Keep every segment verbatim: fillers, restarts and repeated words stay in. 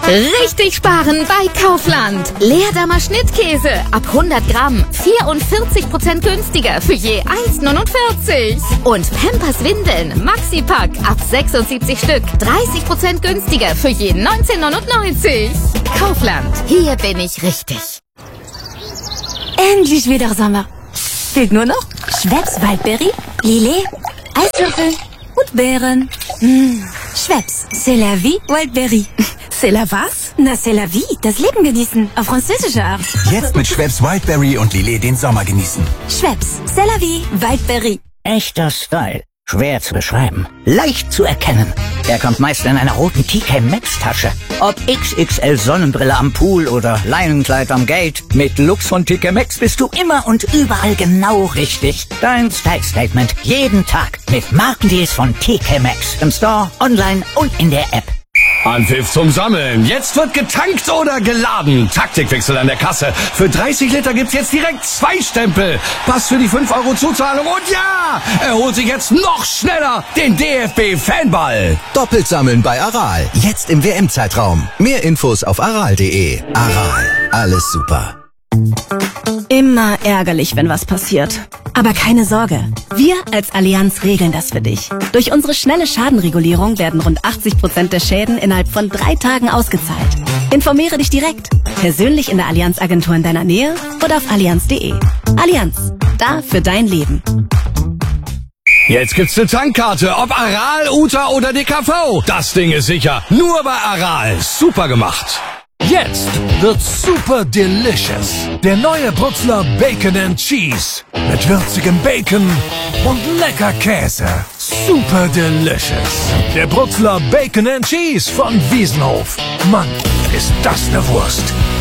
Richtig sparen bei Kaufland. Leerdammer Schnittkäse ab hundert Gramm vierundvierzig Prozent günstiger für je eins neunundvierzig. Und Pampers Windeln Maxi-Pack ab sechsundsiebzig Stück dreißig Prozent günstiger für je neunzehn neunundneunzig. Kaufland, hier bin ich richtig. Endlich wieder Sommer. Fehlt nur noch Schweppes Waldbeere, Lillet, Eiswürfel und Beeren. Mmh. Schweppes, c'est la vie, Waldbeere. C'est la was? Na, c'est la vie, das Leben genießen, auf französische Art. Jetzt mit Schweppes Wildberry und Lillet den Sommer genießen. Schweppes, c'est la vie, Waldbeere. Echter Style. Schwer zu beschreiben. Leicht zu erkennen. Er kommt meist in einer roten T K Maxx Tasche. Ob X X L Sonnenbrille am Pool oder Leinenkleid am Gate. Mit Lux von T K Maxx bist du immer und überall genau richtig. Dein Style Statement jeden Tag mit Markendeals von T K Maxx. Im Store, online und in der App. Anpfiff zum Sammeln. Jetzt wird getankt oder geladen. Taktikwechsel an der Kasse. Für dreißig Liter gibt's jetzt direkt zwei Stempel. Pass für die fünf Euro Zuzahlung und ja, er holt sich jetzt noch schneller den D F B-Fanball. Doppelt sammeln bei Aral. Jetzt im W M-Zeitraum. Mehr Infos auf aral punkt de. Aral. Alles super. Immer ärgerlich, wenn was passiert. Aber keine Sorge, wir als Allianz regeln das für dich. Durch unsere schnelle Schadenregulierung werden rund achtzig Prozent der Schäden innerhalb von drei Tagen ausgezahlt. Informiere dich direkt, persönlich in der Allianz-Agentur in deiner Nähe oder auf allianz punkt de. Allianz, da für dein Leben. Jetzt gibt's eine Tankkarte, ob Aral, Uta oder D K V. Das Ding ist sicher, nur bei Aral. Super gemacht. Jetzt wird super delicious. Der neue Brutzler Bacon and Cheese. Mit würzigem Bacon und lecker Käse. Super delicious. Der Brutzler Bacon and Cheese von Wiesenhof. Mann, ist das eine Wurst.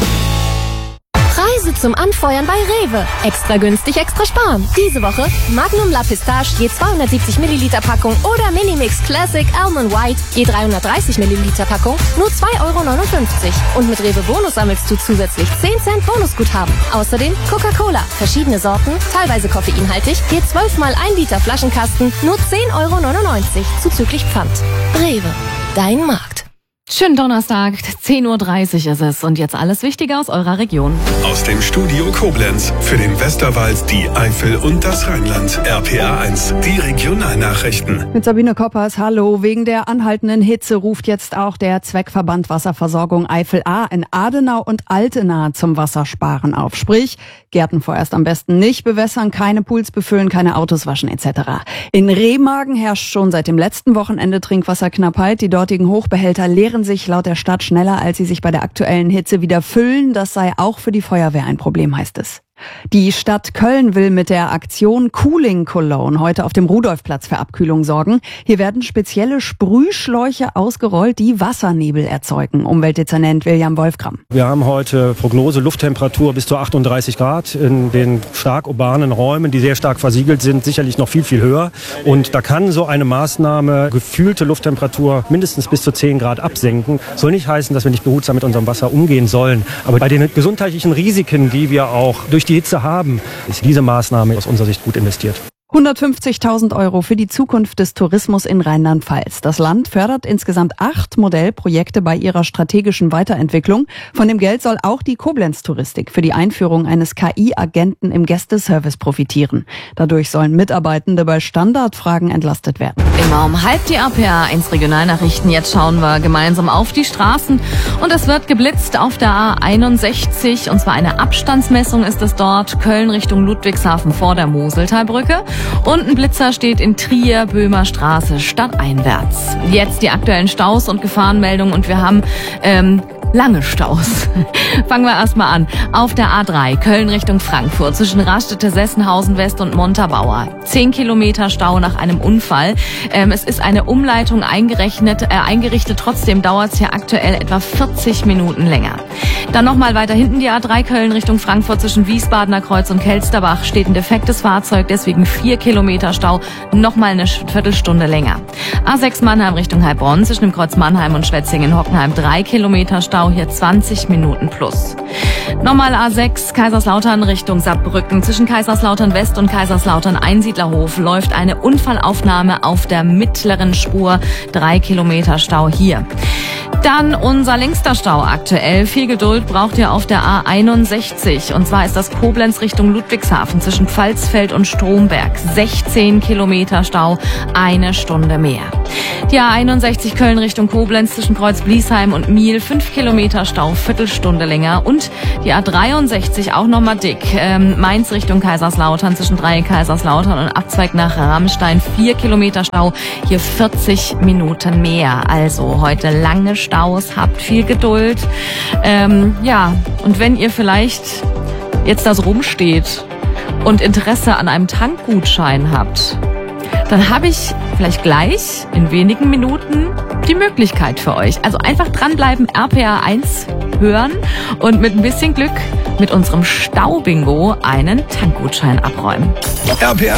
Preise zum Anfeuern bei Rewe. Extra günstig, extra sparen. Diese Woche Magnum La Pistache je zweihundertsiebzig Milliliter Packung oder Minimix Classic Almond White je dreihundertdreißig Milliliter Packung nur zwei Euro neunundfünfzig. Und mit Rewe Bonus sammelst du zusätzlich zehn Cent Bonusguthaben. Außerdem Coca-Cola, verschiedene Sorten, teilweise koffeinhaltig, je zwölf mal ein Liter Flaschenkasten nur zehn Euro neunundneunzig zuzüglich Pfand. Rewe, dein Markt. Schönen Donnerstag, zehn Uhr dreißig ist es und jetzt alles Wichtige aus eurer Region. Aus dem Studio Koblenz für den Westerwald, die Eifel und das Rheinland. R P R eins, die Regionalnachrichten. Mit Sabine Koppers, hallo. Wegen der anhaltenden Hitze ruft jetzt auch der Zweckverband Wasserversorgung Eifel A in Adenau und Altena zum Wassersparen auf. Sprich, Gärten vorerst am besten nicht bewässern, keine Pools befüllen, keine Autos waschen et cetera. In Remagen herrscht schon seit dem letzten Wochenende Trinkwasserknappheit. Die dortigen Hochbehälter leeren sich laut der Stadt schneller, als sie sich bei der aktuellen Hitze wieder füllen. Das sei auch für die Feuerwehr ein Problem, heißt es. Die Stadt Köln will mit der Aktion Cooling Cologne heute auf dem Rudolfplatz für Abkühlung sorgen. Hier werden spezielle Sprühschläuche ausgerollt, die Wassernebel erzeugen. Umweltdezernent William Wolfgram. Wir haben heute Prognose Lufttemperatur bis zu achtunddreißig Grad in den stark urbanen Räumen, die sehr stark versiegelt sind, sicherlich noch viel, viel höher. Und da kann so eine Maßnahme gefühlte Lufttemperatur mindestens bis zu zehn Grad absenken. Soll nicht heißen, dass wir nicht behutsam mit unserem Wasser umgehen sollen. Aber bei den gesundheitlichen Risiken, die wir auch durch die Hitze haben, ist diese Maßnahme aus unserer Sicht gut investiert. hundertfünfzigtausend Euro für die Zukunft des Tourismus in Rheinland-Pfalz. Das Land fördert insgesamt acht Modellprojekte bei ihrer strategischen Weiterentwicklung. Von dem Geld soll auch die Koblenz-Touristik für die Einführung eines K I-Agenten im Gästeservice profitieren. Dadurch sollen Mitarbeitende bei Standardfragen entlastet werden. Immer um halb die R P R eins Regionalnachrichten. Jetzt schauen wir gemeinsam auf die Straßen. Und es wird geblitzt auf der A einundsechzig. Und zwar eine Abstandsmessung ist es dort. Köln Richtung Ludwigshafen vor der Moseltalbrücke. Und ein Blitzer steht in Trier, Böhmer Straße, stadteinwärts. Jetzt die aktuellen Staus und Gefahrenmeldungen und wir haben ähm, lange Staus. Fangen wir erstmal an. Auf der A drei, Köln Richtung Frankfurt, zwischen Raststätte, Sessenhausen West und Montabaur. Zehn Kilometer Stau nach einem Unfall. Ähm, es ist eine Umleitung eingerechnet, äh, eingerichtet. Trotzdem dauert es hier aktuell etwa vierzig Minuten länger. Dann nochmal weiter hinten die A drei, Köln Richtung Frankfurt, zwischen Wiesbadener Kreuz und Kelsterbach steht ein defektes Fahrzeug, deswegen vier Kilometer Stau, nochmal eine Viertelstunde länger. A sechs Mannheim Richtung Heilbronn, zwischen dem Kreuz Mannheim und Schwetzingen-Hockenheim drei Kilometer Stau, hier zwanzig Minuten plus. Nochmal A sechs Kaiserslautern Richtung Saarbrücken, zwischen Kaiserslautern West und Kaiserslautern Einsiedlerhof läuft eine Unfallaufnahme auf der mittleren Spur, drei Kilometer Stau hier. Dann unser längster Stau aktuell. Viel Geduld braucht ihr auf der A einundsechzig. Und zwar ist das Koblenz Richtung Ludwigshafen zwischen Pfalzfeld und Stromberg. sechzehn Kilometer Stau, eine Stunde mehr. Die A einundsechzig Köln Richtung Koblenz zwischen Kreuz-Bliesheim und Miel. fünf Kilometer Stau, Viertelstunde länger. Und die A dreiundsechzig auch nochmal dick. Ähm, Mainz Richtung Kaiserslautern zwischen Dreieck Kaiserslautern und Abzweig nach Rammstein. vier Kilometer Stau, hier vierzig Minuten mehr. Also heute lange Staus, habt viel Geduld. Ähm, ja, und wenn ihr vielleicht jetzt da so rumsteht und Interesse an einem Tankgutschein habt, dann habe ich vielleicht gleich in wenigen Minuten die Möglichkeit für euch. Also einfach dranbleiben, R P R eins hören und mit ein bisschen Glück mit unserem Staubingo einen Tankgutschein abräumen. R P R